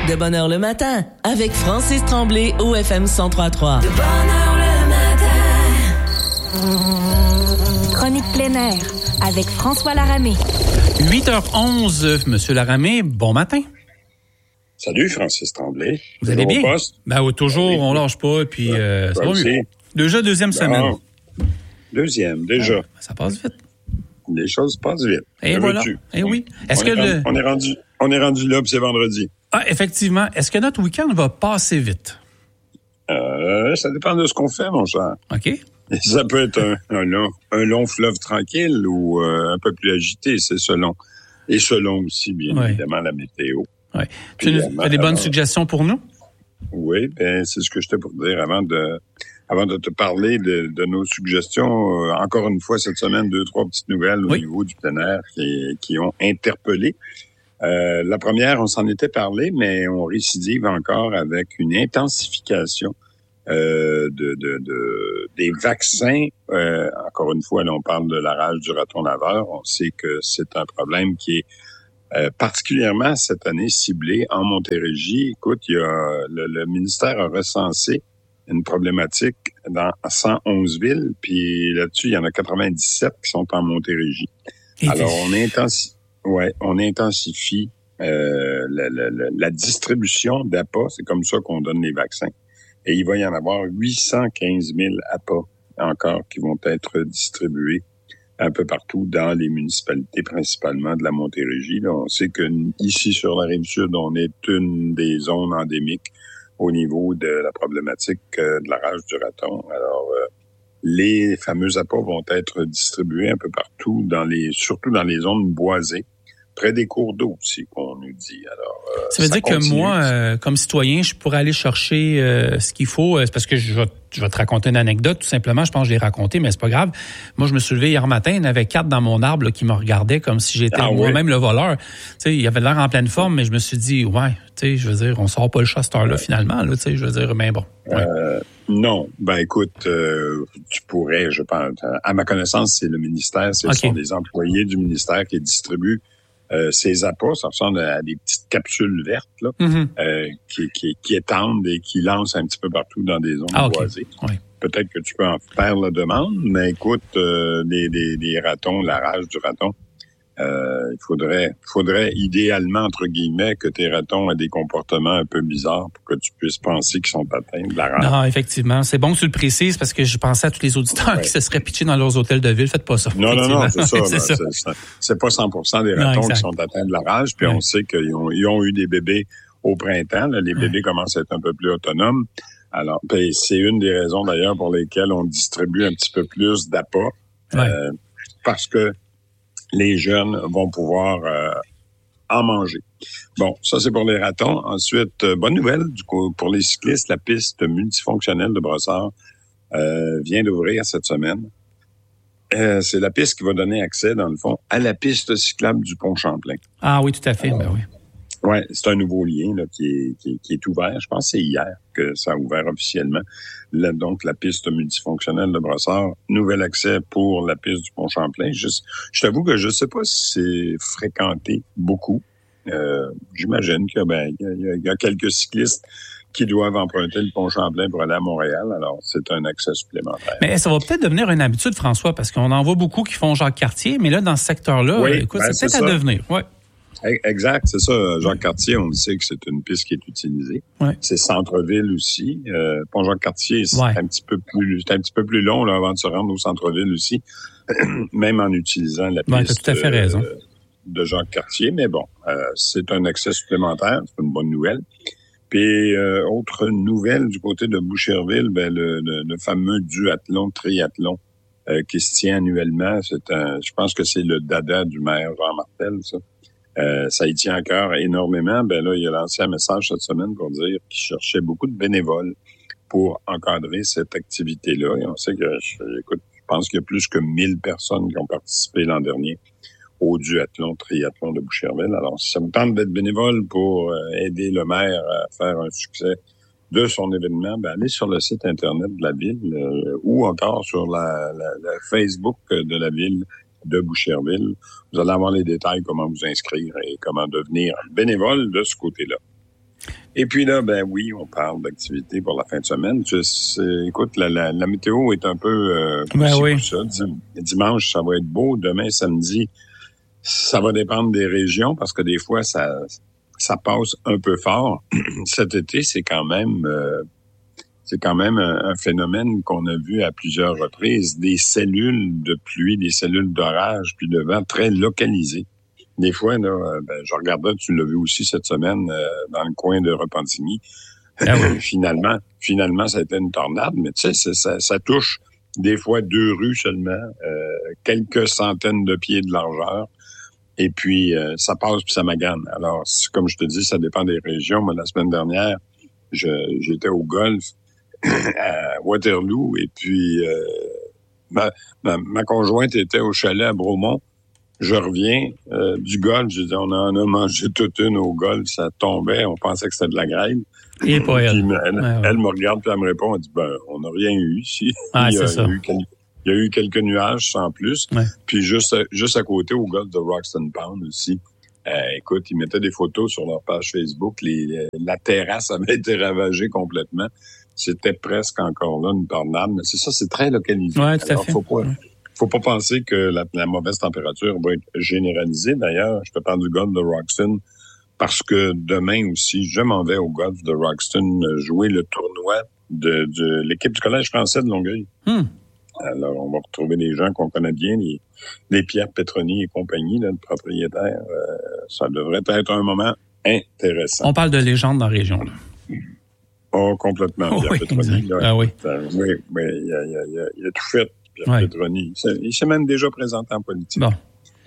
De bonne heure le matin, avec Francis Tremblay au FM 103.3. De bonne heure le matin. Chronique plein air, avec François Laramé. 8h11, Monsieur Laramé, bon matin. Salut, Francis Tremblay. Vous allez bien? Ben oui, toujours, on lâche pas, puis ça va mieux. Déjà deuxième semaine. Deuxième, déjà. Ça passe vite. Les choses passent vite. Et voilà. Et oui. On est rendu là, puis c'est vendredi. Ah, effectivement. Est-ce que notre week-end va passer vite? Ça dépend de ce qu'on fait, mon cher. OK. Ça peut être un long fleuve tranquille ou un peu plus agité, c'est selon. Et selon aussi, bien évidemment, la météo. Oui. Tu as des bonnes suggestions pour nous? Oui, ben c'est ce que j'étais pour dire avant de te parler de nos suggestions. Encore une fois, cette semaine, 2-3 petites nouvelles au niveau du plein air qui ont interpellé. La première, on s'en était parlé, mais on récidive encore avec une intensification des vaccins. Encore une fois, là, on parle de la rage du raton laveur. On sait que c'est un problème qui est particulièrement cette année ciblé en Montérégie. Écoute, il y a le ministère a recensé une problématique dans 111 villes, puis là-dessus, il y en a 97 qui sont en Montérégie. Alors, on intensifie la distribution d'APA. C'est comme ça qu'on donne les vaccins. Et il va y en avoir 815 000 APA encore qui vont être distribués un peu partout dans les municipalités, principalement de la Montérégie. Là, on sait que ici sur la Rive-Sud, on est une des zones endémiques au niveau de la problématique de la rage du raton. Alors, les fameux appâts vont être distribués un peu partout, surtout dans les zones boisées, près des cours d'eau aussi, qu'on nous dit. Alors, ça veut dire que moi, comme citoyen, je pourrais aller chercher ce qu'il faut. C'est parce que je vais te raconter une anecdote, tout simplement. Je pense que je l'ai raconté, mais c'est pas grave. Moi, je me suis levé hier matin, il y en avait 4 dans mon arbre là, qui me regardaient comme si j'étais moi-même le voleur. Tu sais, il avait l'air en pleine forme, mais je me suis dit, tu sais, je veux dire, on sort pas le chat à cette heure-là, finalement. Là, tu sais, je veux dire, mais bon. Ouais. Non, écoute, tu pourrais, je pense, à ma connaissance, c'est le ministère, ce sont des employés du ministère qui distribuent ces appâts. Ça ressemble à des petites capsules vertes là, qui étendent et qui lancent un petit peu partout dans des zones boisées. Oui. Peut-être que tu peux en faire la demande, mais écoute, des ratons, la rage du raton, il faudrait idéalement, entre guillemets, que tes ratons aient des comportements un peu bizarres pour que tu puisses penser qu'ils sont atteints de la rage. Non, effectivement. C'est bon que tu le précises parce que je pensais à tous les auditeurs qui se seraient pitchés dans leurs hôtels de ville. Faites pas ça. Non, c'est ça. C'est pas 100% des ratons qui sont atteints de la rage. Puis on sait qu'ils ont eu des bébés au printemps. Là, les bébés commencent à être un peu plus autonomes. Alors, c'est une des raisons d'ailleurs pour lesquelles on distribue un petit peu plus d'appâts. Parce que les jeunes vont pouvoir en manger. Bon, ça c'est pour les ratons. Ensuite, bonne nouvelle, du coup, pour les cyclistes, la piste multifonctionnelle de Brossard vient d'ouvrir cette semaine. C'est la piste qui va donner accès, dans le fond, à la piste cyclable du Pont Champlain. Ah oui, tout à fait, oui. Ouais, c'est un nouveau lien là, qui est ouvert. Je pense que c'est hier que ça a ouvert officiellement. Là, donc, la piste multifonctionnelle de Brossard, nouvel accès pour la piste du Pont-Champlain. Je t'avoue que je sais pas si c'est fréquenté beaucoup. J'imagine qu'il y a quelques cyclistes qui doivent emprunter le Pont-Champlain pour aller à Montréal. Alors, c'est un accès supplémentaire. Mais ça va peut-être devenir une habitude, François, parce qu'on en voit beaucoup qui font Jacques-Cartier, mais là, dans ce secteur-là, écoute, c'est peut-être à devenir. Ouais. Exact, c'est ça. Jacques-Cartier, on le sait que c'est une piste qui est utilisée. Ouais. C'est centre-ville aussi. Pont-Jacques-Cartier, c'est un petit peu plus long là, avant de se rendre au centre-ville aussi, même en utilisant la piste tout à fait raison. De Jacques-Cartier. Mais bon, c'est un accès supplémentaire, c'est une bonne nouvelle. Puis, autre nouvelle du côté de Boucherville, le fameux duathlon, triathlon qui se tient annuellement. Je pense que c'est le dada du maire Jean Martel, ça. Ça y tient à cœur énormément. Là, il a lancé un message cette semaine pour dire qu'il cherchait beaucoup de bénévoles pour encadrer cette activité-là. Et on sait que, je pense qu'il y a plus que 1000 personnes qui ont participé l'an dernier au duathlon, triathlon de Boucherville. Alors, si ça vous tente d'être bénévole pour aider le maire à faire un succès de son événement, allez sur le site Internet de la ville ou encore sur la Facebook de la ville de Boucherville. Vous allez avoir les détails, comment vous inscrire et comment devenir bénévole de ce côté-là. Et puis là, ben oui, on parle d'activité pour la fin de semaine. Écoute, la météo est un peu oui. pour ça. Dimanche, ça va être beau. Demain, samedi, ça va dépendre des régions parce que des fois, ça passe un peu fort. Cet été, c'est quand même un phénomène qu'on a vu à plusieurs reprises. Des cellules de pluie, des cellules d'orage, puis de vent très localisées. Des fois, là, je regardais, tu l'as vu aussi cette semaine dans le coin de Repentigny. Ah oui. Finalement, ça a été une tornade, mais tu sais, ça touche des fois 2 rues seulement, quelques centaines de pieds de largeur, et puis ça passe puis ça magane. Alors, comme je te dis, ça dépend des régions. Moi, la semaine dernière, j'étais au golf à Waterloo, et puis ma conjointe était au chalet à Bromont. Je reviens du golf, je dis, on en a mangé toute une au golf, ça tombait, on pensait que c'était de la grêle. Et pas elle. Elle me regarde puis elle me répond, elle dit, on n'a rien eu ici. Ah, c'est ça. Il y a eu quelques nuages sans plus. Ouais. Puis juste à côté, au golf de Roxton Pound aussi, écoute, ils mettaient des photos sur leur page Facebook. La terrasse avait été ravagée complètement. C'était presque encore là une tornade. Mais c'est ça, c'est très localisé. Ouais, tout à fait. Faut pas penser que la mauvaise température va être généralisée. D'ailleurs, je te parle du golf de Roxton parce que demain aussi, je m'en vais au golf de Roxton jouer le tournoi de l'équipe du Collège français de Longueuil. Alors, on va retrouver des gens qu'on connaît bien, les Pierre Petroni et compagnie, là, le propriétaire. Ça devrait être un moment intéressant. On parle de légende dans la région, là. Oh, complètement, Pierre Petroni. Là, ah oui. Oui, il a tout fait. Pierre Petroni. Il s'est même déjà présenté en politique. Bon.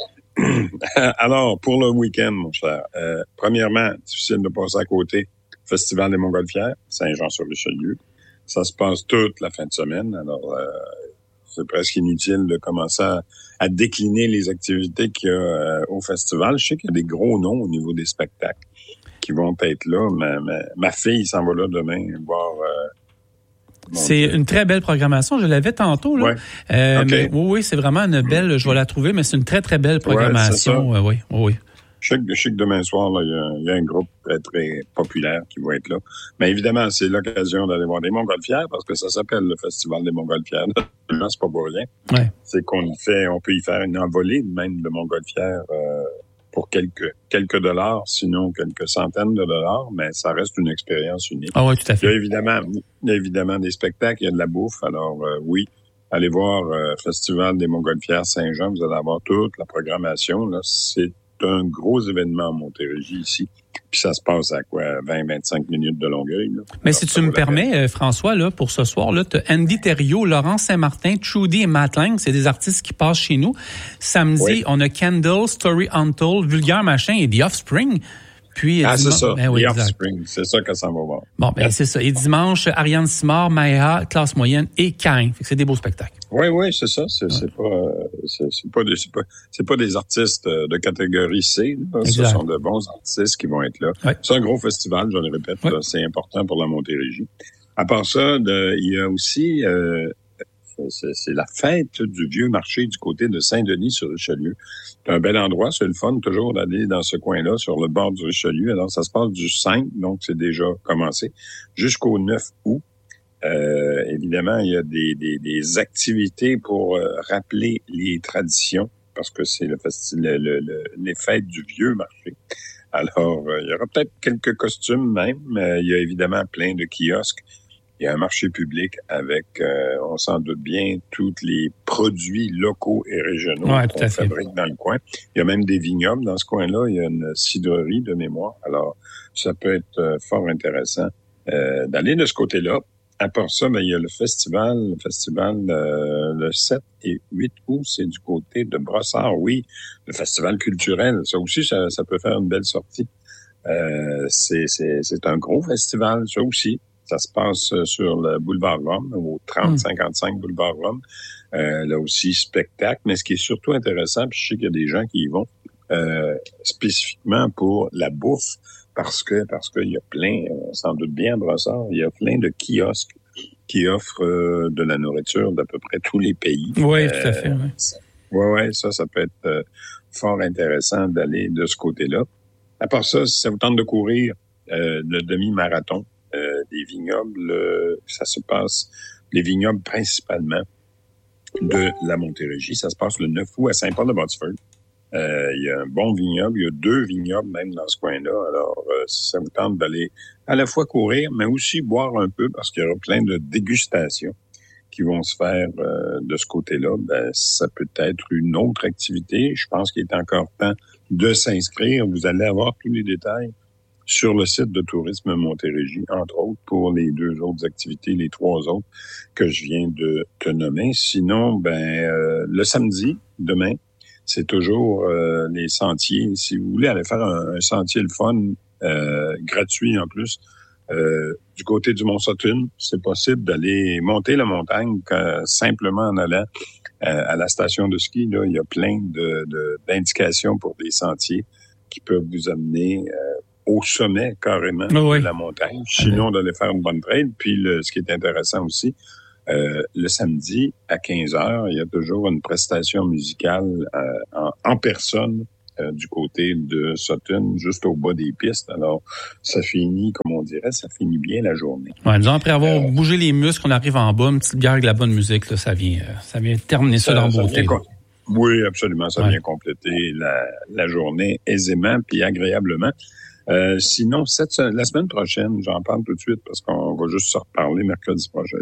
Alors, pour le week-end, mon cher, premièrement, difficile de passer à côté, Festival des Montgolfières, Saint-Jean-sur-Richelieu. Ça se passe toute la fin de semaine. Alors, c'est presque inutile de commencer à décliner les activités qu'il y a au festival. Je sais qu'il y a des gros noms au niveau des spectacles qui vont être là. Ma fille s'en va là demain voir... C'est une très belle programmation. Je l'avais tantôt, là. Ouais. Okay. Mais oui, c'est vraiment une belle... Je vais la trouver, mais c'est une très, très belle programmation. Ouais, oui. Je sais que demain soir, là, il y a un groupe très, très populaire qui va être là. Mais évidemment, c'est l'occasion d'aller voir des Montgolfières parce que ça s'appelle le Festival des Montgolfières. Là, c'est pas pour rien. Ouais. C'est on peut y faire une envolée même de Montgolfières pour quelques dollars, sinon quelques centaines de dollars, mais ça reste une expérience unique. Ah oui, tout à fait. Il y a évidemment des spectacles, il y a de la bouffe. Alors oui, allez voir Festival des Montgolfières Saint-Jean, vous allez avoir toute la programmation. Là, c'est un gros événement en Montérégie ici. Puis ça se passe à 20-25 minutes de Longueuil. Là. Mais alors, si tu me permets, François, là, pour ce soir, là, tu as Andy Thériault, Laurent Saint-Martin, Trudy et Matt Lang, c'est des artistes qui passent chez nous. Samedi, on a Kendall, Story Untold, Vulgaire Machin et The Offspring. Puis, c'est ça, The Offspring, c'est ça que ça va voir. Bon, c'est ça. Et dimanche, Ariane Simard, Maëha, Classe Moyenne et Cain. Fait que c'est des beaux spectacles. Oui, c'est ça. C'est pas des artistes de catégorie C. Là. Ce sont de bons artistes qui vont être là. Ouais. C'est un gros festival, je le répète. Là, c'est important pour la Montérégie. À part ça, il y a aussi... c'est la fête du vieux marché du côté de Saint-Denis-sur-Richelieu. C'est un bel endroit, c'est le fun toujours d'aller dans ce coin-là, sur le bord du Richelieu. Alors, ça se passe du 5, donc c'est déjà commencé, jusqu'au 9 août. Évidemment, il y a des activités pour rappeler les traditions, parce que c'est les fêtes du vieux marché. Alors, il y aura peut-être quelques costumes même, mais il y a évidemment plein de kiosques. Il y a un marché public avec, on s'en doute bien, tous les produits locaux et régionaux qu'on fabrique dans le coin. Il y a même des vignobles dans ce coin-là. Il y a une cidrerie de mémoire. Alors, ça peut être fort intéressant d'aller de ce côté-là. À part ça, il y a le festival le 7 et 8 août, c'est du côté de Brossard. Oui, le festival culturel. Ça aussi, ça peut faire une belle sortie. C'est un gros festival, ça aussi. Ça se passe sur le boulevard Rome, au 3055 boulevard Rome. Là aussi, spectacle. Mais ce qui est surtout intéressant, puis je sais qu'il y a des gens qui y vont spécifiquement pour la bouffe, parce que il y a plein, on s'en doute bien, Brossard, il y a plein de kiosques qui offrent de la nourriture d'à peu près tous les pays. Oui, tout à fait. Oui, ça peut être fort intéressant d'aller de ce côté-là. À part ça, si ça vous tente de courir, le demi-marathon des vignobles. Ça se passe, les vignobles principalement de la Montérégie. Ça se passe le 9 août à Saint-Paul-de-Botsford. Il y a un bon vignoble, il y a 2 vignobles même dans ce coin-là. Alors, si ça vous tente d'aller à la fois courir, mais aussi boire un peu, parce qu'il y aura plein de dégustations qui vont se faire de ce côté-là, ben, ça peut être une autre activité. Je pense qu'il est encore temps de s'inscrire. Vous allez avoir tous les détails sur le site de Tourisme Montérégie, entre autres, pour les 2 autres activités, les 3 autres que je viens de te nommer. Sinon, le samedi, demain, c'est toujours les sentiers. Si vous voulez aller faire un sentier le fun, gratuit en plus, du côté du Mont-Sutton, c'est possible d'aller monter la montagne simplement en allant à la station de ski. Là, il y a plein d'indications pour des sentiers qui peuvent vous amener au sommet carrément de la montagne. Sinon, d'aller faire une bonne trail. Puis, ce qui est intéressant aussi, le samedi à 15h, il y a toujours une prestation musicale en personne du côté de Sutton, juste au bas des pistes. Alors, ça finit, comme on dirait, ça finit bien la journée. Ouais, disons, après avoir bougé les muscles, on arrive en bas, une petite bière avec la bonne musique, là, ça vient terminer ça dans beauté. Oui, absolument. Ça vient compléter la journée aisément puis agréablement. Sinon, la semaine prochaine, j'en parle tout de suite parce qu'on va juste se reparler mercredi prochain.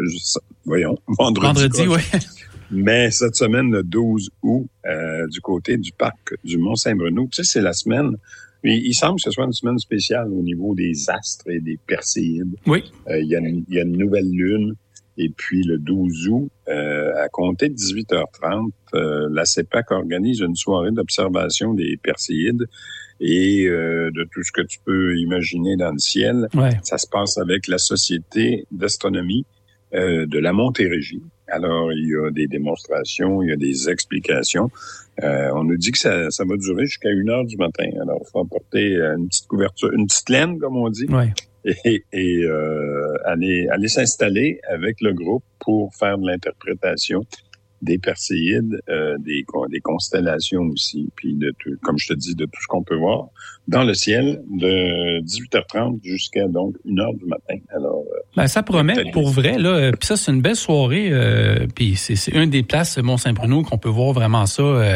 Vendredi, oui. Mais cette semaine, le 12 août, du côté du parc du Mont-Saint-Bruno, tu sais, c'est la semaine. Il semble que ce soit une semaine spéciale au niveau des astres et des perséides. Oui. Il y a une nouvelle lune. Et puis, le 12 août, à compter de 18h30, la CEPAC organise une soirée d'observation des perséides et de tout ce que tu peux imaginer dans le ciel. Ouais. Ça se passe avec la Société d'astronomie de la Montérégie. Alors, il y a des démonstrations, il y a des explications. On nous dit que ça va durer jusqu'à 1h du matin. Alors, il faut apporter une petite couverture, une petite laine, comme on dit. Ouais. Et aller s'installer avec le groupe pour faire de l'interprétation des perséides, des constellations aussi, puis de tout, comme je te dis, de tout ce qu'on peut voir dans le ciel de 18h30 jusqu'à donc 1h du matin. Alors, ça promet pour vrai là. Puis ça, c'est une belle soirée. Puis c'est une des places Mont-Saint-Bruno qu'on peut voir vraiment ça.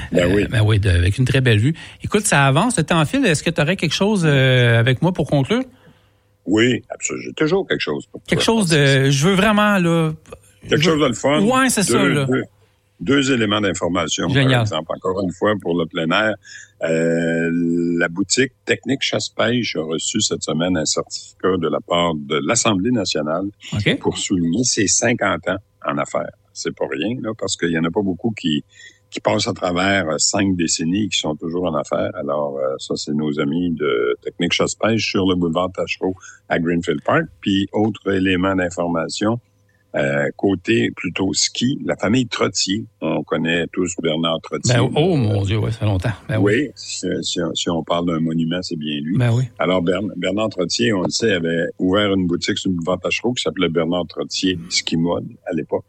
Avec une très belle vue. Écoute, ça avance, le temps file. Est-ce que tu aurais quelque chose avec moi pour conclure? Oui, absolument. J'ai toujours quelque chose pour toi. Quelque chose de... Je veux vraiment, là... Quelque chose de le fun. Ouais, c'est ça, là. Deux éléments d'information, Génial. par exemple. Encore une fois, pour le plein air, la boutique Technique Chasse-Pêche a reçu cette semaine un certificat de la part de l'Assemblée nationale pour souligner ses 50 ans en affaires. C'est pas rien, là, parce qu'il y en a pas beaucoup qui passent à travers 5 décennies et qui sont toujours en affaires. Alors, ça, c'est nos amis de Technique Chasse-Pêche sur le boulevard Tachereau à Greenfield Park. Puis, autre élément d'information, côté plutôt ski, la famille Trottier. On connaît tous Bernard Trottier. Mon Dieu, ça fait longtemps. Oui, si on parle d'un monument, c'est bien lui. Oui. Alors, Bernard Trottier, on le sait, avait ouvert une boutique sur le boulevard Tachereau qui s'appelait Bernard Trottier Ski Mode à l'époque.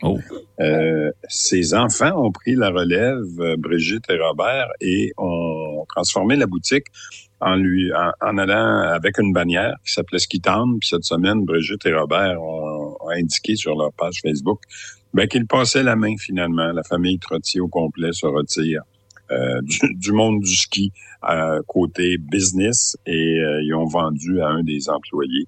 Ses enfants ont pris la relève, Brigitte et Robert, et ont transformé la boutique en allant avec une bannière qui s'appelait Ski Town. Puis cette semaine, Brigitte et Robert ont indiqué sur leur page Facebook qu'ils passaient la main finalement. La famille Trottier au complet se retire du monde du ski côté business et ils ont vendu à un des employés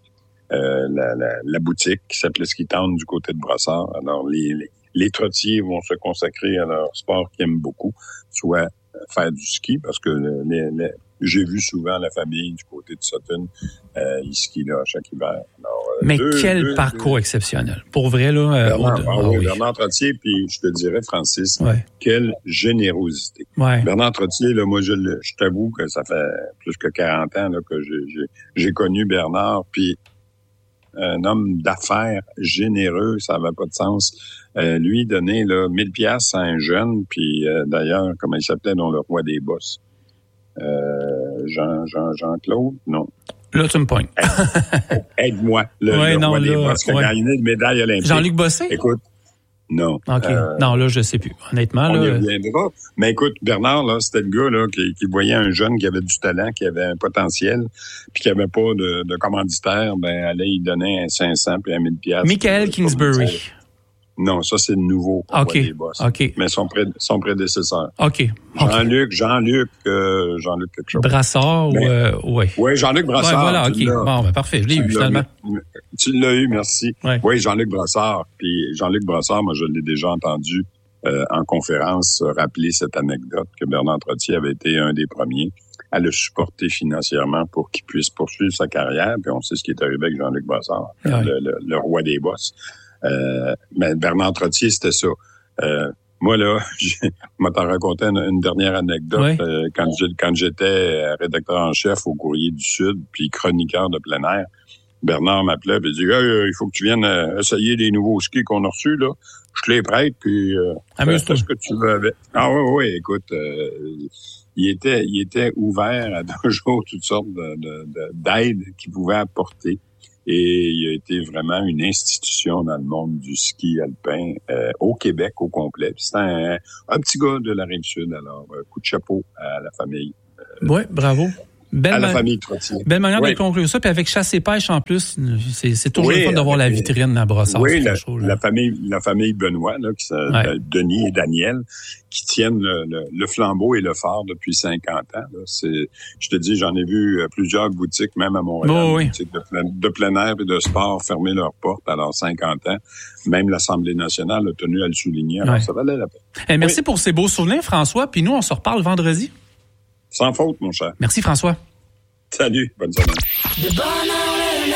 la boutique qui s'appelait Ski Town du côté de Brossard. Alors les Trottiers vont se consacrer à leur sport qu'ils aiment beaucoup, soit faire du ski parce que j'ai vu souvent la famille du côté de Sutton, ils skient là chaque hiver. Alors, mais quel parcours exceptionnel. Pour vrai, là. Bernard Trottier, puis je te dirais, Francis, quelle générosité. Ouais. Bernard Trottier, là, moi, je t'avoue que ça fait plus que 40 ans là, que j'ai connu Bernard, puis un homme d'affaires généreux, ça n'avait pas de sens. Lui, donner là 1000 piastres à un jeune, puis d'ailleurs, comment il s'appelait, dans le roi des bosses? Jean-Claude? Non. Là, tu me pognes. Aide-moi. Le roi des bosses qui a gagné une médaille olympique. Jean-Luc Bossé? Écoute, Non. OK. Non, là, je sais plus. Honnêtement, on là. y reviendra. Mais écoute, Bernard, là, c'était le gars là qui voyait un jeune qui avait du talent, qui avait un potentiel, puis qui avait pas de commanditaire, allait, il donnait un 500 puis un 1000 piastres. Michael Kingsbury. Non, ça, c'est le nouveau. OK. OK. Mais son prédécesseur. OK. Jean-Luc quelque chose. Brassard oui. Oui, Jean-Luc Brassard. Ouais, voilà, OK. Bon, parfait. Je l'ai eu, finalement. Tu l'as eu, merci. Ouais. Oui, Jean-Luc Brassard. Puis Jean-Luc Brassard, moi, je l'ai déjà entendu en conférence rappeler cette anecdote que Bernard Trottier avait été un des premiers à le supporter financièrement pour qu'il puisse poursuivre sa carrière. Puis on sait ce qui est arrivé avec Jean-Luc Brassard, le roi des bosses. Mais Bernard Trottier, c'était ça. Moi, là, je vais t'en raconter une dernière anecdote. Quand j'étais rédacteur en chef au Courrier du Sud, puis chroniqueur de plein air, Bernard m'appelait et dit hey, il faut que tu viennes essayer les nouveaux skis qu'on a reçus, là. Je te les prête, puis fais ce que tu veux avec. Ah oui, écoute, il était ouvert à toujours toutes sortes d'aides qu'il pouvait apporter. Et il a été vraiment une institution dans le monde du ski alpin au Québec au complet. Puis c'est un petit gars de la Rive-Sud, alors coup de chapeau à la famille. Oui, bravo. À la famille Trottier. Belle manière de conclure ça. Puis avec chasse et pêche en plus, c'est toujours le fun d'avoir la vitrine à Brossard. Oui, la famille Benoît, là, Denis et Daniel, qui tiennent le flambeau et le phare depuis 50 ans. Là. Je te dis, j'en ai vu plusieurs boutiques, même à Montréal, boutiques de plein air et de sport fermer leurs portes. Alors 50 ans, même l'Assemblée nationale a tenu à le souligner. Alors ça valait la peine. Merci pour ces beaux souvenirs, François. Puis nous, on se reparle vendredi. Sans faute, mon cher. Merci, François. Salut, bonne semaine. De bonheur le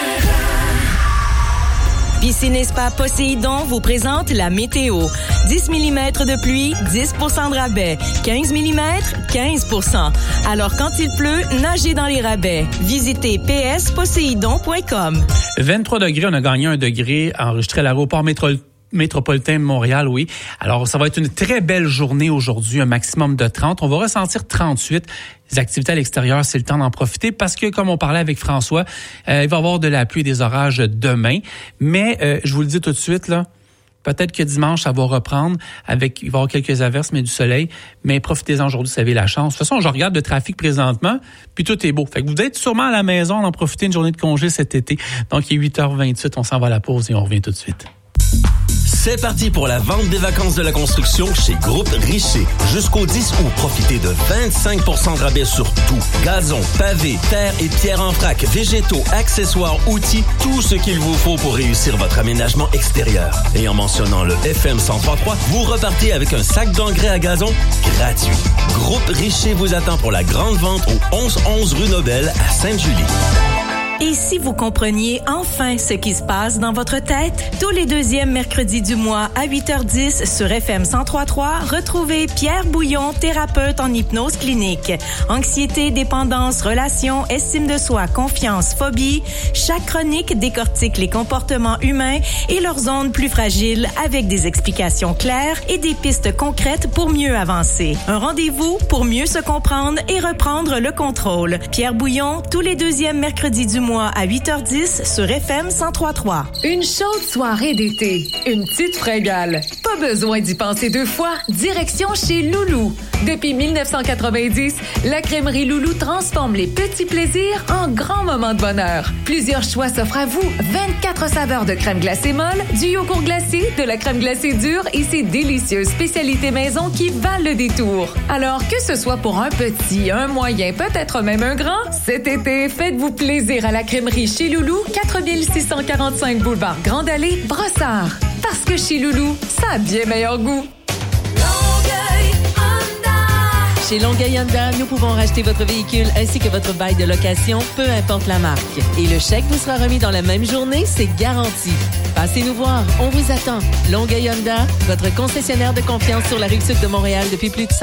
matin. Piscine et Spa Poséidon vous présente la météo. 10 mm de pluie, 10 % de rabais. 15 mm, 15 %. Alors quand il pleut, nagez dans les rabais. Visitez psposéidon.com. 23 degrés, on a gagné 1 degré enregistré à l'aéroport métropolitain de Montréal, oui. Alors, ça va être une très belle journée aujourd'hui, un maximum de 30. On va ressentir 38. Les activités à l'extérieur, c'est le temps d'en profiter parce que, comme on parlait avec François, il va y avoir de la pluie et des orages demain. Mais, je vous le dis tout de suite, là, peut-être que dimanche, ça va reprendre il va y avoir quelques averses, mais du soleil. Mais profitez-en aujourd'hui, si vous avez la chance. De toute façon, je regarde le trafic présentement, puis tout est beau. Fait que vous êtes sûrement à la maison, en profiter une journée de congé cet été. Donc, il est 8h28, on s'en va à la pause et on revient tout de suite. C'est parti pour la vente des vacances de la construction chez Groupe Richer. Jusqu'au 10 août, profitez de 25 % de rabais sur tout. Gazon, pavés, terre et pierre en vrac, végétaux, accessoires, outils, tout ce qu'il vous faut pour réussir votre aménagement extérieur. Et en mentionnant le FM 103.3, vous repartez avec un sac d'engrais à gazon gratuit. Groupe Richer vous attend pour la grande vente au 1111 rue Nobel à Sainte-Julie. Et si vous compreniez enfin ce qui se passe dans votre tête? Tous les deuxièmes mercredis du mois à 8h10 sur FM 103.3, retrouvez Pierre Bouillon, thérapeute en hypnose clinique. Anxiété, dépendance, relations, estime de soi, confiance, phobie. Chaque chronique décortique les comportements humains et leurs zones plus fragiles avec des explications claires et des pistes concrètes pour mieux avancer. Un rendez-vous pour mieux se comprendre et reprendre le contrôle. Pierre Bouillon, tous les deuxièmes mercredis du mois à 8h10 sur FM 103.3. Une chaude soirée d'été, une petite fringale. Pas besoin d'y penser deux fois. Direction chez Loulou. Depuis 1990, la crèmerie Loulou transforme les petits plaisirs en grands moments de bonheur. Plusieurs choix s'offrent à vous. 24 saveurs de crème glacée molle, du yogourt glacé, de la crème glacée dure et ses délicieuses spécialités maison qui valent le détour. Alors que ce soit pour un petit, un moyen, peut-être même un grand, cet été, faites-vous plaisir à la crèmerie chez Loulou, 4645 boulevard Grande Allée, Brossard. Parce que chez Loulou, ça a bien meilleur goût. Chez Longueuil Honda, nous pouvons racheter votre véhicule ainsi que votre bail de location, peu importe la marque. Et le chèque vous sera remis dans la même journée, c'est garanti. Passez nous voir, on vous attend. Longueuil Honda, votre concessionnaire de confiance sur la Rive-Sud de Montréal depuis plus de